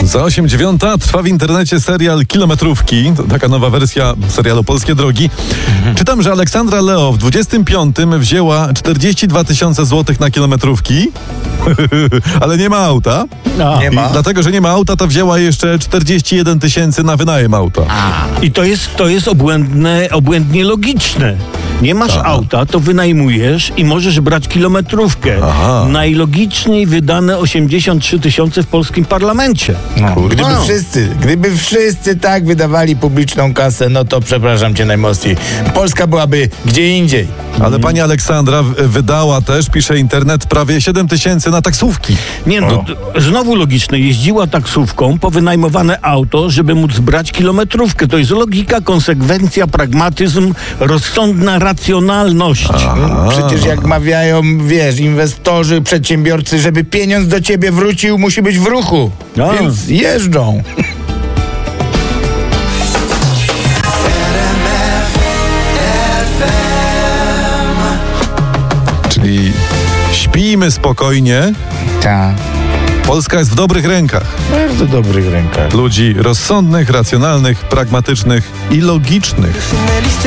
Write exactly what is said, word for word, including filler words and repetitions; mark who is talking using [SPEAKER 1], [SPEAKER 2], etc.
[SPEAKER 1] Za osiem dziewiąta trwa w internecie serial Kilometrówki. To taka nowa wersja serialu Polskie Drogi. Mhm. Czytam, że Aleksandra Leo w dwudziestym piątym wzięła czterdzieści dwa tysiące złotych na kilometrówki, ale nie ma auta.
[SPEAKER 2] A. Nie ma.
[SPEAKER 1] I dlatego, że nie ma auta, to wzięła jeszcze czterdzieści jeden tysięcy na wynajem auta.
[SPEAKER 2] A. I to jest, to jest obłędne, obłędnie logiczne. Nie masz Aha. auta, to wynajmujesz i możesz brać kilometrówkę. Aha. Najlogiczniej wydane osiemdziesiąt trzy tysiące w polskim parlamencie.
[SPEAKER 3] No. Gdyby
[SPEAKER 2] No.
[SPEAKER 3] wszyscy, gdyby wszyscy tak wydawali publiczną kasę, no to przepraszam cię najmocniej. Polska byłaby gdzie indziej.
[SPEAKER 1] Ale pani Aleksandra wydała też, pisze internet, prawie siedem tysięcy na taksówki.
[SPEAKER 2] Nie no, znowu logiczne. Jeździła taksówką po wynajmowane auto, żeby móc brać kilometrówkę. To jest logika, konsekwencja, pragmatyzm, rozsądna racjonalność.
[SPEAKER 3] No, przecież jak mawiają, wiesz, inwestorzy, przedsiębiorcy, żeby pieniądz do ciebie wrócił, musi być w ruchu.
[SPEAKER 2] A.
[SPEAKER 3] Więc jeżdżą.
[SPEAKER 1] Czyli śpijmy spokojnie.
[SPEAKER 3] Tak.
[SPEAKER 1] Polska jest w dobrych rękach.
[SPEAKER 3] W bardzo dobrych rękach.
[SPEAKER 1] Ludzi rozsądnych, racjonalnych, pragmatycznych i logicznych.